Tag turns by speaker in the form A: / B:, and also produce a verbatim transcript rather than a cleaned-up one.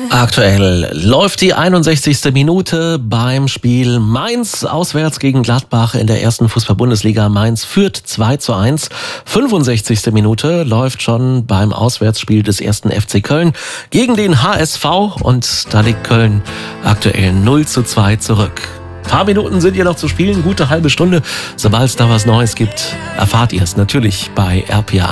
A: Aktuell läuft die einundsechzigste Minute beim Spiel Mainz auswärts gegen Gladbach in der ersten Fußball-Bundesliga. Mainz führt zwei zu eins. fünfundsechzigste Minute läuft schon beim Auswärtsspiel des ersten F C Köln gegen den H S V und da liegt Köln aktuell null zu zwei zurück. Ein paar Minuten sind hier noch zu spielen, gute halbe Stunde. Sobald es da was Neues gibt, erfahrt ihr es natürlich bei R P A.